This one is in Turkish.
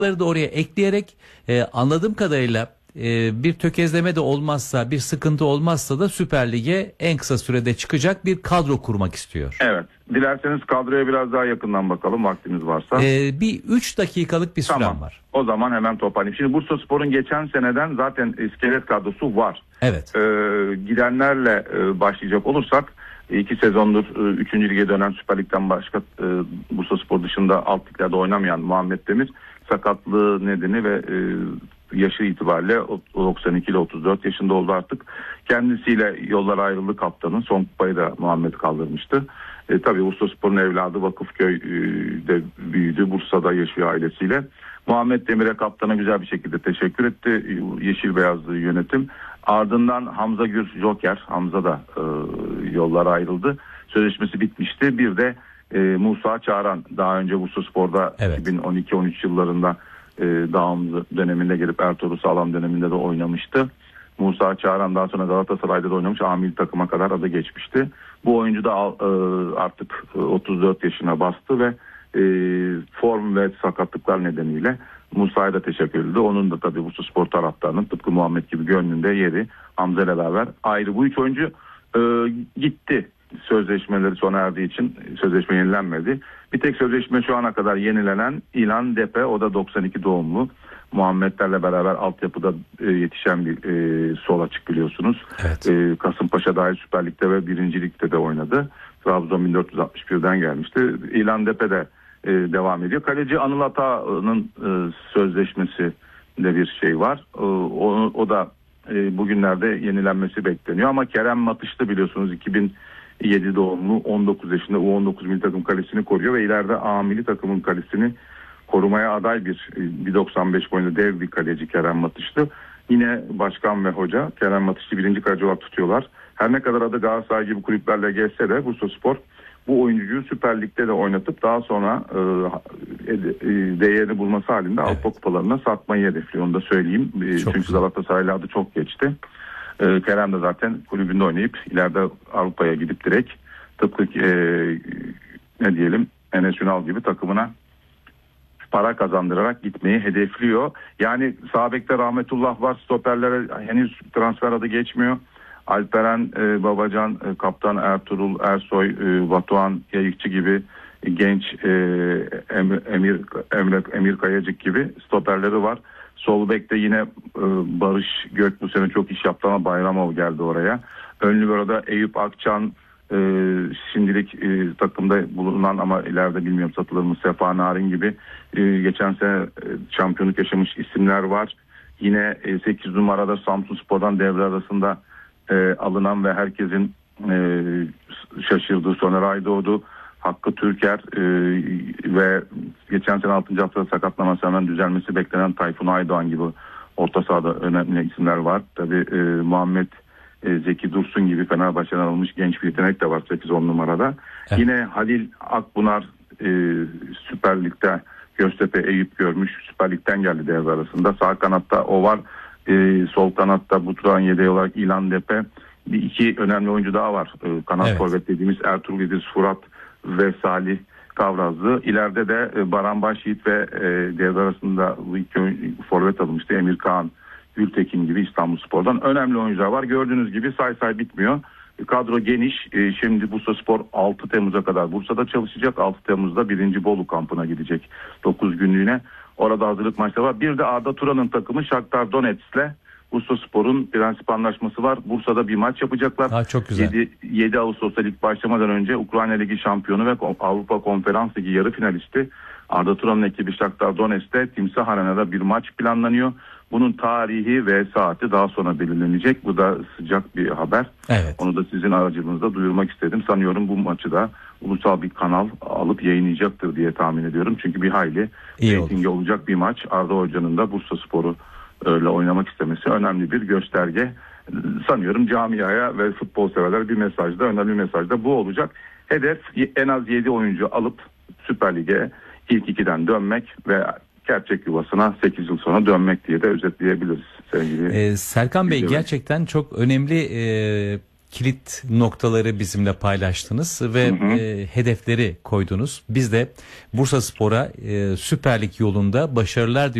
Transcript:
da oraya ekleyerek anladığım kadarıyla bir tökezleme de olmazsa, bir sıkıntı olmazsa da Süper Lig'e en kısa sürede çıkacak bir kadro kurmak istiyor. Evet. Dilerseniz kadroya biraz daha yakından bakalım vaktimiz varsa. Bir 3 dakikalık bir sürem var. O zaman hemen toparlayayım. Şimdi Bursaspor'un geçen seneden zaten iskelet kadrosu var. Evet. Gidenlerle başlayacak olursak 2 sezondur 3. lige dönen Süper Lig'den başka Bursaspor dışında alt liglerde oynamayan Muhammed Demir sakatlığı nedeni ve yaşı itibariyle 92 ile 34 yaşında oldu artık. Kendisiyle yollar ayrıldı kaptanın. Son kupayı da Muhammed kaldırmıştı. Tabii Bursaspor'un evladı Vakıfköy'de büyüdü. Bursa'da yaşıyor ailesiyle. Muhammed Demir'e kaptana güzel bir şekilde teşekkür etti Yeşil Beyazlı yönetim. Ardından Hamza Gür Joker, Hamza da yollara ayrıldı. Sözleşmesi bitmişti. Bir de Musa Çağran daha önce Bursaspor'da 2012-13 yıllarında Dağımlı döneminde gelip Ertuğrul Sağlam döneminde de oynamıştı. Musa Çağran daha sonra Galatasaray'da da oynamış. A-milli takıma kadar adı geçmişti. Bu oyuncu da artık 34 yaşına bastı ve form ve sakatlıklar nedeniyle Musa'ya da teşekkür edildi. Onun da tabii Bursaspor taraftarının tıpkı Muhammed gibi gönlünde yeri Hamza ile beraber ayrı. Bu üç oyuncu gitti. Sözleşmeleri sona erdiği için sözleşme yenilenmedi. Bir tek sözleşme şu ana kadar yenilenen İlhan Depe, o da 92 doğumlu. Muhammedlerle beraber altyapıda yetişen bir sol açık biliyorsunuz. Evet. Kasımpaşa dahil Süper Lig'de ve 1. Lig'de de oynadı. Trabzon 1461'den gelmişti. İlhan Depe de devam ediyor. Kaleci Anıl Ata'nın sözleşmesi de bir şey var. O da bugünlerde yenilenmesi bekleniyor. Ama Kerem Matışlı biliyorsunuz 2007 doğumlu 19 yaşında U19 milli takım kalesini koruyor ve ileride A milli takımın kalesini korumaya aday bir 1.95 boyunda dev bir kaleci Kerem Matışlı. Yine başkan ve hoca Kerem Matışlı birinci kaleci olarak tutuyorlar. Her ne kadar adı Galatasaray gibi kulüplerle geçse de Bursaspor bu oyuncuyu Süper Lig'de de oynatıp daha sonra değerini bulması halinde Avrupa kupalarına satmayı hedefliyor. Onu da söyleyeyim. Çünkü Galatasaray'la adı çok geçti. Kerem de zaten kulübünde oynayıp ileride Avrupa'ya gidip direkt tıpkı ne diyelim Enes Ünal gibi takımına para kazandırarak gitmeyi hedefliyor. Yani sağ bekte Rahmetullah var. Stoperlere henüz transfer adı geçmiyor. Alperen Babacan, Kaptan Ertuğrul Ersoy, Batuhan Yayıkçı gibi genç Emir Kayacık gibi stoperleri var. Sol bekte yine Barış Gök bu sene çok iş yaptı ama Bayramov geldi oraya. Ön libero'da Eyüp Akçan, şimdilik takımda bulunan ama ileride bilmiyorum satılır mı Sefa Narin gibi geçen sene şampiyonluk yaşamış isimler var. Yine 8 numarada Samsunspor'dan devre arasında alınan ve herkesin şaşırdığı Soner Aydoğdu, Hakkı Türker ve geçen sene 6. haftada sakatlaması hemen düzelmesi beklenen Tayfun Aydoğan gibi orta sahada önemli isimler var. Tabii Muhammed Zeki Dursun gibi Fenerbahçe'den alınmış genç bir yetenek de var 8-10 numarada. Evet. Yine Halil Akbunar Süper Lig'de Göztepe Eyüp görmüş. Süper Lig'den geldi devre arasında. Sağ kanatta o var. Sol kanatta Buturan yedeği olarak İlhan Depe. İki önemli oyuncu daha var. Kanat forvet dediğimiz Ertuğrul İdris Fırat ve Salih Kavrazlı. İleride de Baran Başyiğit ve devre arasında bu iki forvet alınmıştı. Emir Kağan, Gültekin gibi İstanbulspor'dan önemli oyuncular var. Gördüğünüz gibi say bitmiyor. Kadro geniş. Şimdi Bursaspor 6 Temmuz'a kadar Bursa'da çalışacak. 6 Temmuz'da 1. Bolu kampına gidecek 9 günlüğüne. Orada hazırlık maçları var. Bir de Arda Turan'ın takımı Shakhtar Donetsk'le Bursaspor'un prensip anlaşması var. Bursa'da bir maç yapacaklar. Çok güzel. 7 Ağustos'ta lig başlamadan önce Ukrayna Ligi şampiyonu ve Avrupa Konferans Ligi yarı finalisti Arda Turan'ın ekibi Shakhtar Donetsk'te Timsah Arena'da bir maç planlanıyor. Bunun tarihi ve saati daha sonra belirlenecek. Bu da sıcak bir haber. Evet. Onu da sizin aracılığınızda duyurmak istedim. Sanıyorum bu maçı da ulusal bir kanal alıp yayınlayacaktır diye tahmin ediyorum. Çünkü bir hayli reytingi olacak bir maç. Arda Hoca'nın da Bursaspor'u öyle oynamak istemesi önemli bir gösterge. Sanıyorum camiaya ve futbol severler bir mesajda, önemli bir mesajda bu olacak. Hedef en az 7 oyuncu alıp Süper Lig'e ilk 2'den dönmek ve gerçek yuvasına 8 yıl sonra dönmek diye de özetleyebiliriz sevgili. Serkan Bey gerçekten çok önemli kilit noktaları bizimle paylaştınız ve hedefleri koydunuz. Biz de Bursaspor'a Süper Lig yolunda başarılar